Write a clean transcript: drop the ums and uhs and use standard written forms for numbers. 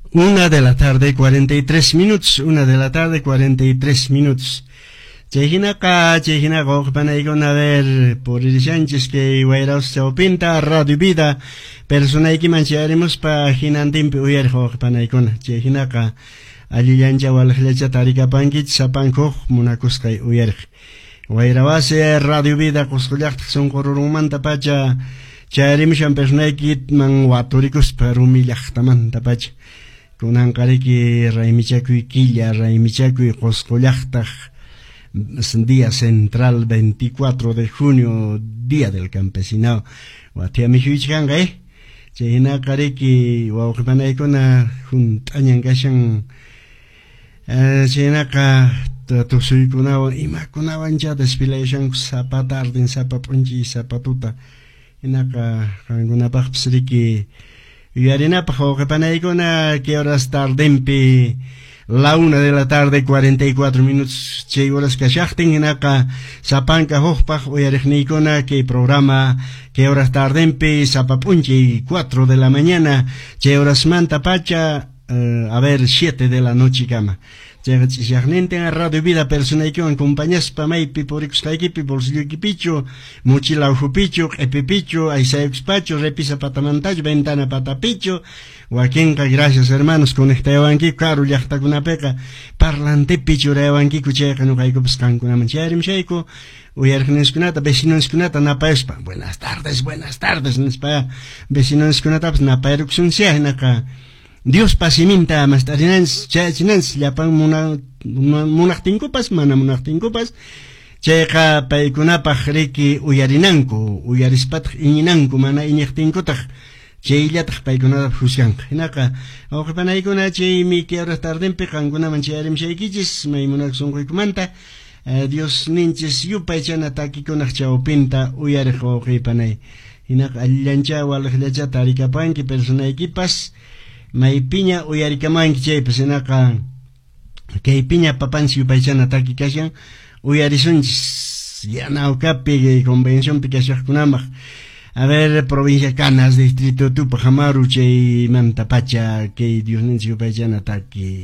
1 de la tarde, 43 minutos. 1 de la tarde, 43 minutos. Chejina oqpanaykuna a ver, por el Sánchez que Guayraus Chaupinta, Radio Vida, personaykiman chayarimuspa hinantinpi uyariq oqpanaykuna. Chejinaka allillancha walaqllacha tarikapankich sapankuq munakusqay uyariq. Guayrawasi Radio Vida qusqullaqtaq sunqururunmanta pacha chayarimushan personaykitman waturikuspa rumillaqtamanta pacha. Kunanqariki raymichakuy killa, raymichakuy qusqullaqtaq día central 24 de junio, día del campesinado. Watiamihuichkanga, chayna kariki wawqipanaykuna juntañan kashan chaynaka tusuykunawan imakunawancha despilayshanku sapa tarden, sapa punchi, sapa tuta hinaka kankunapaqpis riki yuyarinapaq wawqipanaykuna que horas tardenpi la 1 de la tarde, 44 minutos. Chay horas kashaqtin hinaka sapanka hukpaq uyariqniykuna que programa que horas tardenpi sapapunchi 4 de la mañana. Chay horas manta pacha a ver 7 de la noche kama. Chayaqnintin a Radio Vida personaykiwan acompañaspa maypi purikusqaykipi bolsillokipichu, mochilawhupichu, q'ipipichu, aysayukuspachu, repisa patamantachu, ventana patapichu. Wakinqa gracias hermanos conectayawankiku karu llaqtakunapiqa parlantepichu rayawankiku chayqa ñuqaykupas kankunaman chayarimshayku uyariqniskunata vecinoskunata napayuspa buenas tardes nispa vecinoskunatapas napayarukusunsia hinaqa Dios pasiminta mastarinans chayachinans llapan munaqtinkupas mana munaqtinkupas chayqa paykunapaq riki uyarinanku uyarispataq iñinanku mana iñiqtinkutaq chayllataq paykunata juzganqa hinaqa wawqipanaykuna chaymi que horas tardenpi qankunaman chayarimshaykichis may munaq sunquykumanta Dios ninchis yupay chana takikunaq chawpinta uyariq wawqipanay hinaqa allancha walaqllacha tarikapanki personaykipas maypiña uyarikamanki chaypas hinaqa kaypiña papansi yupaychana taki kashan uyarisunchis yanawkapi convencionpi kashaqkunamaq a ver provincia Canas distrito Tupac Amaru chay manta pacha que Dios ninchis yupaychana taki